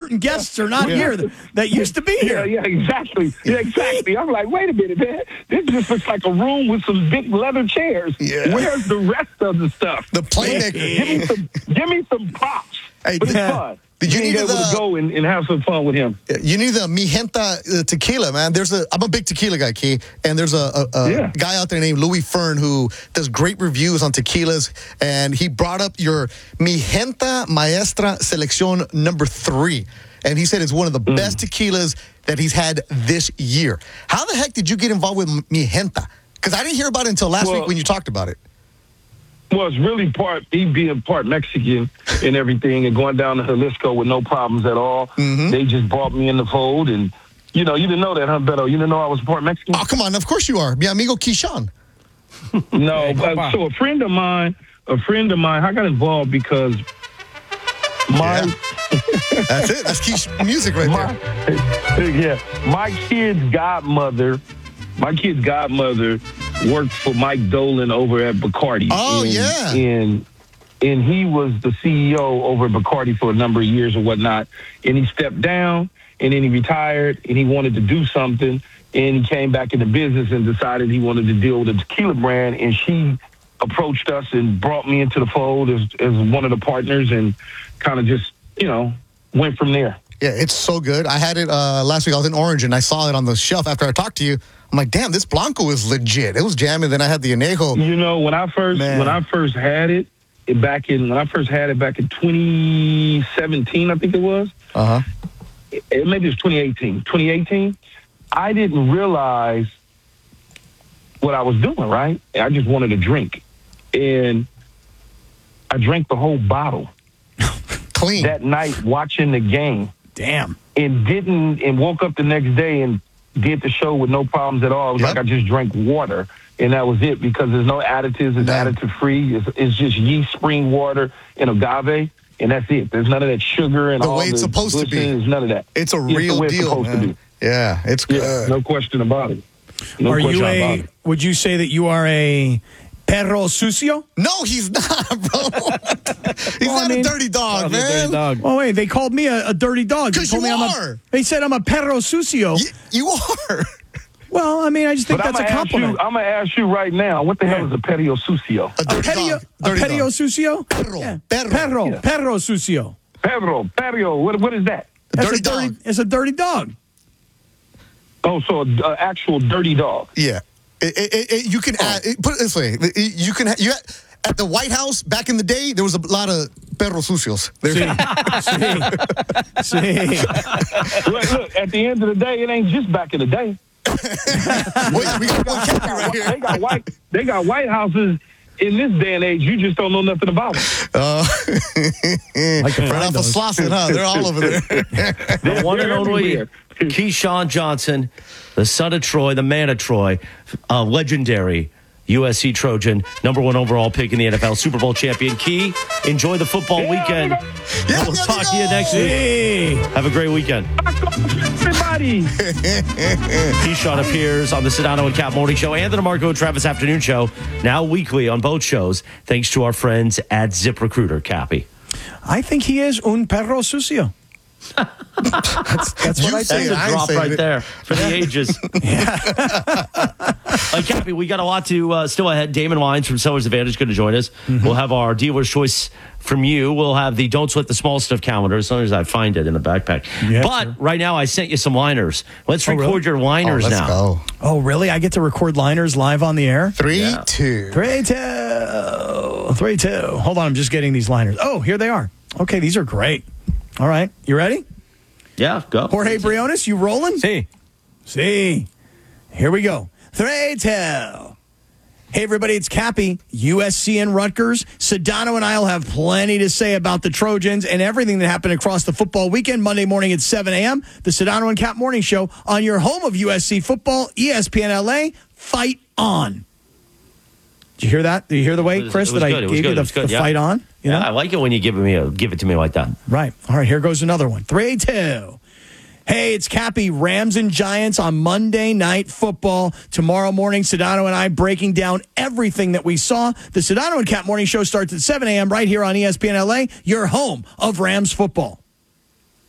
certain guests are not here that used to be here. Yeah, exactly. Yeah, exactly. I'm like, wait a minute, man. This just looks like a room with some big leather chairs. Yeah. Where's the rest of the stuff? The playmaker. Give me some props. Hey, but it's fun. Did you being need able to go and have some fun with him? You need the Mi Genta tequila, man. I'm a big tequila guy, Key, and there's a guy out there named Louis Fern who does great reviews on tequilas, and he brought up your Mi Genta Maestra Selección number 3, and he said it's one of the best tequilas that he's had this year. How the heck did you get involved with Mi Genta? Because I didn't hear about it until last week when you talked about it. Well, it's really me being part Mexican and everything and going down to Jalisco with no problems at all. Mm-hmm. They just brought me in the fold. And, you didn't know that, huh, Beto? You didn't know I was part Mexican? Oh, come on. Of course you are. Mi amigo Keyshawn. No. So a friend of mine, I got involved because That's it. That's Key's music right there. Yeah. My kid's godmother worked for Mike Dolan over at Bacardi. Oh, And he was the CEO over at Bacardi for a number of years or whatnot. And he stepped down, and then he retired, and he wanted to do something. And he came back into business and decided he wanted to deal with a tequila brand. And she approached us and brought me into the fold as one of the partners and kind of just, went from there. Yeah, it's so good. I had it last week. I was in Orange, and I saw it on the shelf after I talked to you. I'm like, damn, this Blanco is legit. It was jamming. Then I had the Añejo. When I first had it back in 2017, I think it was. Maybe it was 2018. 2018. I didn't realize what I was doing. Right, I just wanted a drink, and I drank the whole bottle. Clean that night watching the game. Damn. And woke up the next day and did the show with no problems at all. It was like I just drank water, and that was it because there's no additives. It's additive-free. It's just yeast spring water and agave, and that's it. There's none of that sugar and the way it's supposed to be. There's none of that. It's a real deal, man. Yeah, it's good. Yeah, no question about it. Would you say that you are a perro sucio? No, he's not, bro. He's not a dirty dog, man. Dirty dog. Oh, wait, they called me a dirty dog. Because you are. They said I'm a perro sucio. You are. Well, I mean, I just think that's a compliment. I'm going to ask you right now, what the hell is a perro sucio? A dirty dog. A perro sucio? Perro. Yeah. Perro. Perro sucio. Perro. What is that? A dirty dog. It's a dirty dog. Oh, so an actual dirty dog. Yeah. You can add, put it this way. At the White House back in the day, there was a lot of perros sucios. Look, at the end of the day, it ain't just back in the day. We got one Cappy right here. They got White Houses in this day and age. You just don't know nothing about them. Right off of Slauson, huh? They're all over there. The one and only Keyshawn Johnson, the son of Troy, the man of Troy, legendary USC Trojan, number 1 overall pick in the NFL, Super Bowl champion. Key, enjoy the football weekend. We'll talk to you next week. Have a great weekend. Everybody. Keyshawn appears on the Sedano and Cap Morning Show and the DeMarco and Travis Afternoon Show, now weekly on both shows, thanks to our friends at ZipRecruiter. Cappy. I think he is un perro sucio. That's what I think. That's a drop right there for the ages. Cappy, we got a lot to still ahead. Damon Wines from Sellers Advantage going to join us. Mm-hmm. We'll have our dealer's choice from you. We'll have the Don't Sweat the Small Stuff calendar as long as I find it in the backpack. Yeah, but right now I sent you some liners. Let's record your liners now. Go. Oh, really? I get to record liners live on the air? 3, 2. 3, 2. 3, 2. Hold on, I'm just getting these liners. Oh, here they are. Okay, these are great. All right, you ready? Yeah, go. Jorge Briones, you rolling? See. Here we go. 3, 2. Hey, everybody, it's Cappy, USC and Rutgers. Sedano and I will have plenty to say about the Trojans and everything that happened across the football weekend, Monday morning at 7 a.m., the Sedano and Cap Morning Show on your home of USC football, ESPN LA. Fight on. Did you hear that? Did you hear the way, Chris, that I gave you the fight on? You know? I like it when you give it to me like that. Right. All right, here goes another one. 3, 2. Hey, it's Cappy, Rams and Giants on Monday Night Football. Tomorrow morning, Sedano and I breaking down everything that we saw. The Sedano and Cap Morning Show starts at 7 a.m. right here on ESPN LA, your home of Rams football.